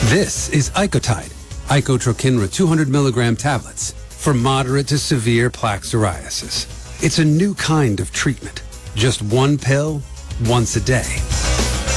This is Icotide, Icotrokinra 200 milligram tablets for moderate to severe plaque psoriasis. It's a new kind of treatment. Just one pill, once a day.